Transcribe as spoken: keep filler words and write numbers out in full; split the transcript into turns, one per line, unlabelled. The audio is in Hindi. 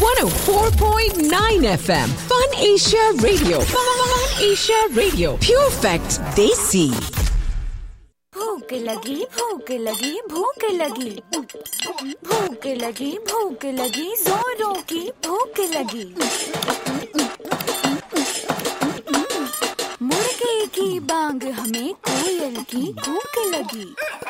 one oh four point nine F M Fun Asia Radio. Fun Asia Radio. Pure Facts Desi.
भूख लगी भूख लगी भूख लगी भूख लगी भूख लगी जोरों की भूख लगी मुर्गे की बांग हमें कोयल की भूख लगी